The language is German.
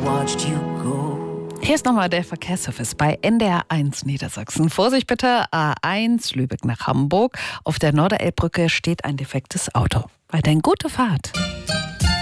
watched you go. Hier ist nochmal der Verkehrsservice bei NDR1 Niedersachsen. Vorsicht bitte, A1 Lübeck nach Hamburg. Auf der Norderelbbrücke steht ein defektes Auto. Weiterhin gute Fahrt.